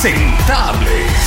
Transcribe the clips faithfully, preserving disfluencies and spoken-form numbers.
impresentables.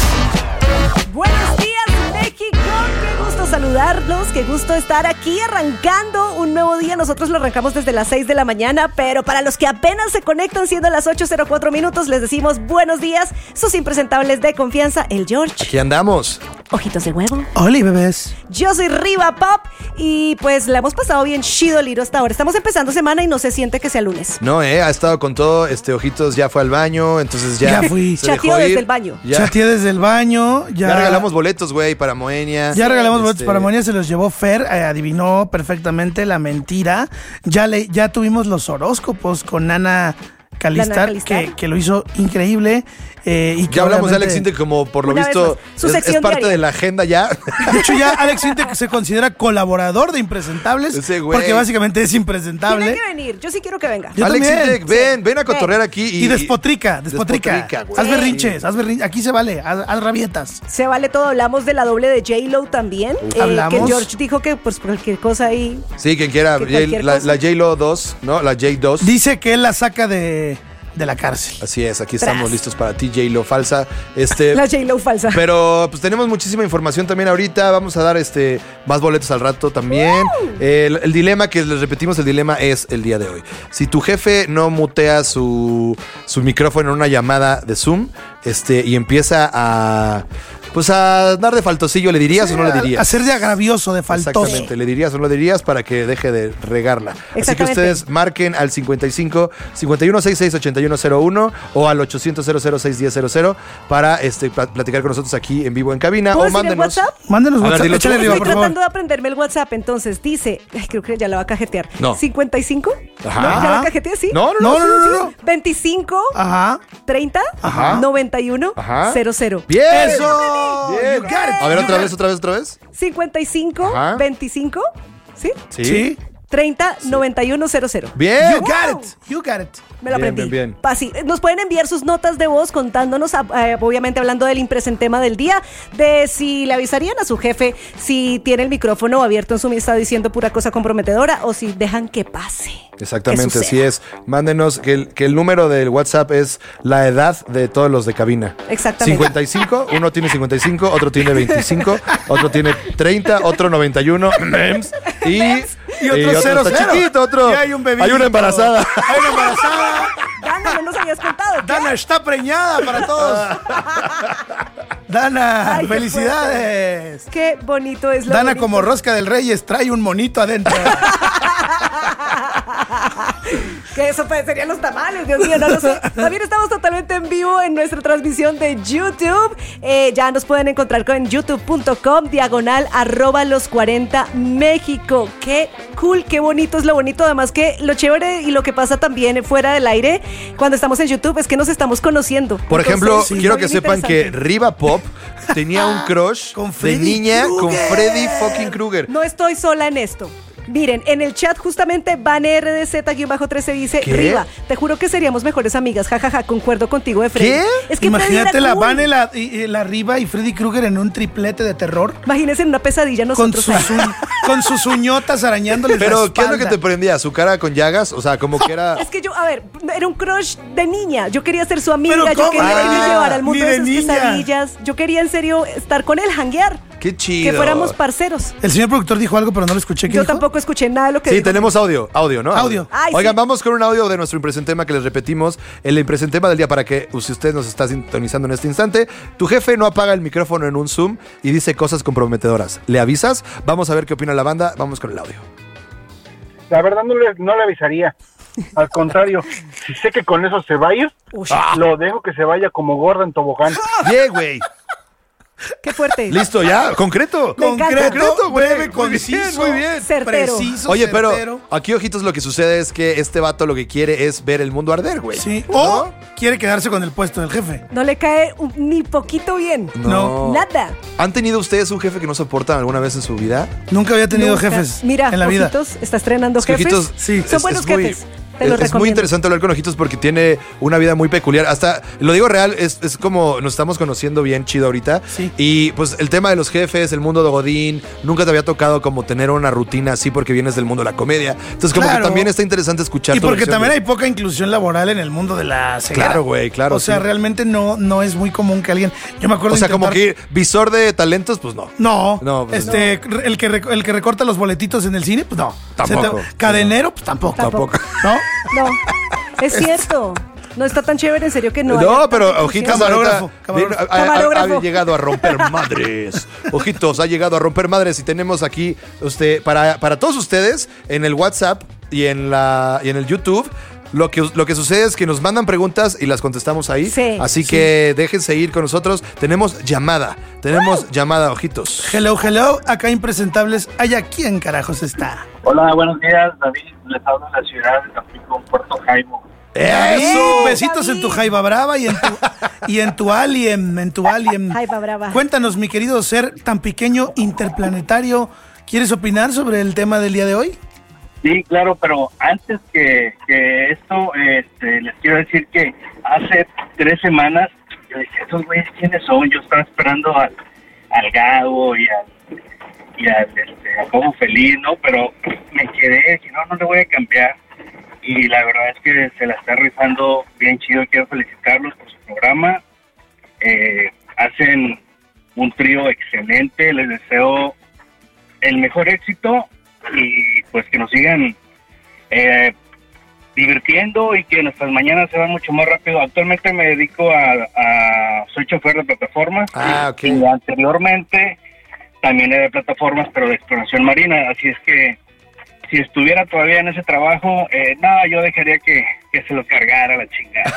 Buenos días, México. Qué gusto saludarlos, qué gusto estar aquí arrancando un nuevo día. Nosotros lo arrancamos desde las seis de la mañana, pero para los que apenas se conectan siendo las ocho cero cuatro minutos, les decimos buenos días. Sus impresentables de confianza, el George. Aquí andamos. Ojitos de huevo. Hola, bebés. Yo soy Riva Pop y pues la hemos pasado bien chido, Liro, hasta ahora. Estamos empezando semana y no se siente que sea lunes. No, eh, ha estado con todo. Este Ojitos ya fue al baño, entonces ya. Ya fui. se Chateó dejó ir. desde el baño. Ya, Chateé desde el baño. Ya, ya regalamos boletos, güey, para Moenia. Ya regalamos boletos Este, para Moenia, se los llevó Fer, eh, adivinó perfectamente la mentira. Ya le, ya tuvimos los horóscopos con Nana Calistar, Nana Calistar. Que, que lo hizo increíble. Eh, y que Ya hablamos de Alex obviamente- Intec como por lo Una vez visto más. Su es, sección es parte diaria. de la agenda ya. De hecho, ya Alex Intec se considera colaborador de Impresentables. Ese güey. Porque básicamente es Tiene impresentable. que venir, yo sí quiero que venga. Yo Alex también. Intec, ven, ven a cotorrear aquí. Y, Y despotrica, despotrica. Despotrica, güey. Haz berrinches, haz berrinches. Aquí se vale, haz, haz rabietas. Se vale todo, hablamos de la doble de J-Lo también. eh, Hablamos. Que George dijo que pues cualquier cosa ahí. Sí, quien quiera. Que J- cualquier la, cosa. la J-Lo dos, ¿no? La J dos. Dice que él la saca de, de la cárcel. Así es, aquí Tras. estamos listos para ti, J-Lo falsa. Este, La J-Lo falsa. Pero pues tenemos muchísima información también ahorita. Vamos a dar este más boletos al rato también. El, el dilema que les repetimos, el dilema es el día de hoy. Si tu jefe no mutea su, su micrófono en una llamada de Zoom, este, y empieza a pues a dar de faltosillo, ¿le dirías o no le dirías? Hacer de agravioso, de faltoso. Exactamente, le dirías o no le dirías para que deje de regarla. Así que Exactamente. ustedes marquen al cincuenta y cinco, cincuenta y uno, sesenta y seis, ochenta y uno cero uno o al ochocientos, cero cero seis diez cero cero para este, pla- platicar con nosotros aquí en vivo en cabina ¿Puedo o decir el mándenos. WhatsApp? Mándenos A ver, WhatsApp, dilo tú. échale arriba, Estoy por favor. tratando de aprenderme el WhatsApp, entonces dice, ay, creo que ya la va a cajetear. No. ¿cincuenta y cinco? Ajá. ¿Ya Ajá. la cajeteé? Sí. No, no, no, No, no, no, no, no. veinticinco, Ajá. treinta, Ajá. noventa y uno, Ajá. cero cero. ¡Bien! ¡Eso! Bien. You got it. A ver, You otra got vez, otra vez, otra vez. cincuenta y cinco, Ajá. veinticinco, ¿sí? Sí. Sí. treinta, noventa y uno, cero cero. Bien. You got it. You got it. Me lo Bien, aprendí. bien, bien. Así, nos pueden enviar sus notas de voz contándonos, eh, obviamente hablando del impresentema del día, de si le avisarían a su jefe si tiene el micrófono abierto en su mesa diciendo pura cosa comprometedora o si dejan que pase. Exactamente, Que así suceda. es. Mándenos que el, que el número del WhatsApp es la edad de todos los de cabina. Exactamente. cincuenta y cinco, uno tiene cincuenta y cinco, otro tiene veinticinco, otro tiene treinta, otro noventa y uno, mems, y, Y otro cero, está cero. chiquito, otro. Y hay un bebito. Hay una embarazada. Hay una embarazada. Dana, no nos habías contado. ¿qué? Dana está preñada para todos. Dana, Ay, qué felicidades. Qué bonito es lo Dana, bonito. como Rosca del Reyes, trae un monito adentro. Que eso pues, serían los tamales, Dios mío, no lo sé. También estamos totalmente en vivo en nuestra transmisión de YouTube. Eh, ya nos pueden encontrar con youtube punto com, diagonal, arroba los cuarenta México. Qué cool, qué bonito es lo bonito. Además que lo chévere y lo que pasa también fuera del aire cuando estamos en YouTube es que nos estamos conociendo. Por ejemplo, Entonces, quiero está que bien sepan que interesante. Riva Pop tenía un crush Con de Freddy niña con Krueger. Freddy fucking Krueger. No estoy sola en esto. Miren, en el chat justamente Vane R D Z trece dice, ¿Qué? Riva, te juro que seríamos mejores amigas, jajaja, concuerdo contigo de Freddy. ¿Qué? Es que Freddy Imagínate era la cool. Vane, la, y- y la Riva y Freddy Krueger en un triplete de terror. Imagínense en una pesadilla Con nosotros. sus, ahí. uñ- con sus uñotas arañándoles la Pero, ¿qué es lo que espalda. te prendía? ¿Su cara con llagas? O sea, como que era... Es que yo, a ver, era un crush de niña. Yo quería ser su amiga, ¿Pero yo cómo? quería que me Ah, llevara al mundo ni de de esas niña. pesadillas. Yo quería en serio estar con él, janguear. ¡Qué chido! Que fuéramos parceros. El señor productor dijo algo, pero no lo escuché. ¿Qué Yo dijo? tampoco escuché nada de lo que Sí, dijo. tenemos audio, audio, ¿no? Audio. Ay, Oigan, sí. vamos con un audio de nuestro impresentema que les repetimos. El impresentema del día para que, si usted nos está sintonizando en este instante, tu jefe no apaga el micrófono en un Zoom y dice cosas comprometedoras. ¿Le avisas? Vamos a ver qué opina la banda. Vamos con el audio. La verdad no le, no le avisaría. Al contrario, si sé que con eso se va a ir, Uy, lo dejo que se vaya como gorda en tobogán. Bien, güey. qué fuerte. Listo, ya. Concreto. Me encanta. Concreto, güey. breve, Muy bien, conciso, muy bien. Certero. preciso, Oye, pero certero. aquí, ojitos, lo que sucede es que este vato lo que quiere es ver el mundo arder, güey. Sí. ¿No? O quiere quedarse con el puesto del jefe. No le cae un- ni poquito bien. No. Nada. ¿Han tenido ustedes un jefe que no soportan alguna vez en su vida? Nunca había tenido Nunca. jefes Mira, en la vida. Ojitos está estrenando Es que jefes. Ojitos, sí, Son es- buenos es muy- jefes. Te lo es, es muy recomiendo. interesante hablar con Ojitos porque tiene una vida muy peculiar. Hasta, lo digo real, es, es como nos estamos conociendo bien chido ahorita. Sí. Y pues el tema de los jefes, el mundo de Godín, nunca te había tocado como tener una rutina así porque vienes del mundo de la comedia. Entonces como Claro. que también está interesante escuchar Y tu porque versión también de- hay poca inclusión laboral en el mundo de la ceguera. Claro, güey, claro, O sea, sí. realmente no, no es muy común que alguien. Yo me acuerdo O sea, de como intentar- que visor de talentos, pues no. No, No, pues este, el que rec- el que recorta los boletitos en el cine, pues no. Tampoco. Se te- Cadenero, pues tampoco. Tampoco. ¿No? No, es cierto. No está tan chévere, en serio que no. No, haya pero tanta Ojitos inclusión. Camarógrafo, ahorita camarógrafo. ha- ha- ha- Camarógrafo. ha llegado a romper madres. Ojitos, ha llegado a romper madres y tenemos aquí usted para, para todos ustedes en el WhatsApp y en la y en el YouTube. Lo que, lo que sucede es que nos mandan preguntas y las contestamos ahí. Sí. Así que déjense ir con nosotros. Tenemos llamada. Tenemos llamada, Ojitos. Hello, hello. Acá impresentables. ¿Allá quién carajos está? Hola, buenos días, David. Les hablo de la ciudad de Tampico, Puerto Jaimo. ¡Eso! Besitos David. en tu jaiba brava y en tu, y en tu alien, en tu alien. Jaiba brava. Cuéntanos, mi querido ser tan pequeño interplanetario. ¿Quieres opinar sobre el tema del día de hoy? Sí, claro, pero antes que, que esto, este, les quiero decir que hace tres semanas yo dije, ¿estos güeyes quiénes son? Yo estaba esperando al, al Gabo y al, y al este, a Como Feliz, ¿no? Pero me quedé, si no, no le voy a cambiar. Y la verdad es que se la está rifando bien chido. Quiero felicitarlos por su programa. Eh, hacen un trío excelente. Les deseo el mejor éxito y pues que nos sigan eh, divirtiendo y que nuestras mañanas se van mucho más rápido. Actualmente me dedico a, a soy chofer de plataformas. Ah, ok. Y anteriormente también era de plataformas, pero de exploración marina. Así es que si estuviera todavía en ese trabajo, eh, no, yo dejaría que, que se lo cargara la chingada.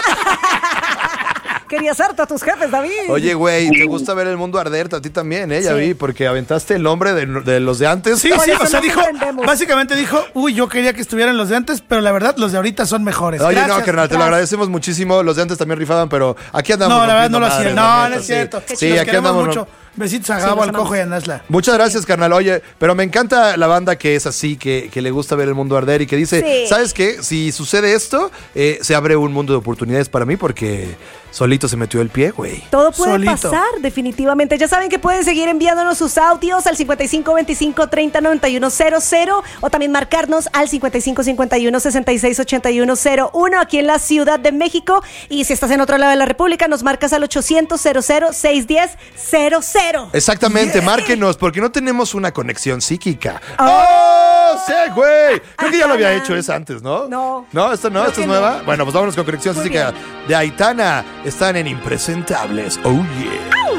Querías harto a tus jefes, David. Oye, güey, ¿te gusta ver el mundo arder? A ti también, ¿eh? Ya Sí. vi, porque aventaste el nombre de, de los de antes. Sí, Por sí, eso o sea, nos dijo, sorprendemos. básicamente dijo, uy, yo quería que estuvieran los de antes, pero la verdad, los de ahorita son mejores. Oye, Gracias. no, carnal, te lo gracias. agradecemos muchísimo. Los de antes también rifaban, pero aquí andamos. No, la verdad no lo rompiendo hacían. madres, No, la no neta, es sí. cierto. Sí, Los aquí queremos andamos. mucho. Besitos a Sí, Gabo, los al Cojo amamos. y a Nasla. Muchas gracias, carnal. Oye, pero me encanta la banda que es así, que, que le gusta ver el mundo arder y que dice, Sí. ¿sabes qué? Si sucede esto, eh, se abre un mundo de oportunidades para mí porque solito se metió el pie, güey. Todo puede Solito. pasar, definitivamente. Ya saben que pueden seguir enviándonos sus audios al cincuenta y cinco veinticinco treinta noventa y uno cero cero o también marcarnos al cincuenta y cinco cincuenta y uno sesenta y seis ochenta y uno cero uno aquí en la Ciudad de México. Y si estás en otro lado de la República, nos marcas al ochocientos cero cero seis uno cero cero cero. Exactamente, márquenos, porque no tenemos una conexión psíquica. Oh. ¡Oh! ¡Sí, güey! Creo que ya lo había Aitana. hecho esa antes, ¿no? No. ¿No? ¿Esta no? Creo ¿Esta es que nueva? no. Bueno, pues vámonos con conexión Muy psíquica bien. de Aitana. Están en Impresentables. ¡Oh, yeah!